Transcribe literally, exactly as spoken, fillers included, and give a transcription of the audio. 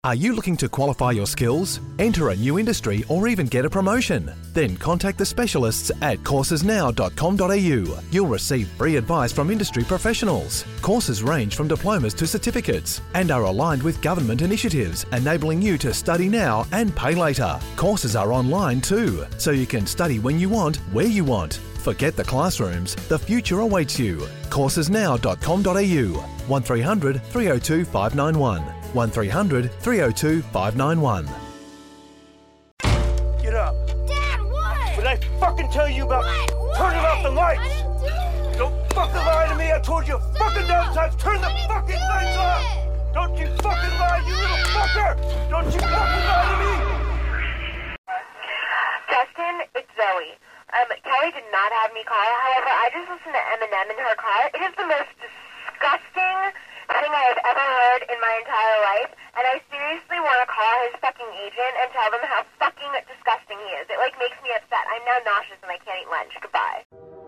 Are you looking to qualify your skills, enter a new industry, or even get a promotion? Then contact the specialists at courses now dot com dot a u. You'll receive free advice from industry professionals. Courses range from diplomas to certificates and are aligned with government initiatives, enabling you to study now and pay later. Courses are online too, so you can study when you want, where you want. Forget the classrooms, the future awaits you. courses now dot com dot a u. one three hundred three oh two five nine one. one three hundred three oh two five nine one. Get up. Dad, what? What did I fucking tell you about What? What? turning off the lights? I didn't do it. Don't fucking lie to me. I told you a fucking dozen times. Turn the fucking lights off. Don't you fucking lie, you little fucker. Don't you fucking lie to me. Justin, it's Zoe. Um, Kelly did not have me call. However, I just listened to Eminem in her car. It is the most disgusting thing I have ever heard in my entire life, and I seriously want to call his fucking agent and tell them how fucking disgusting he is. It, like, makes me upset. I'm now nauseous and I can't eat lunch. Goodbye.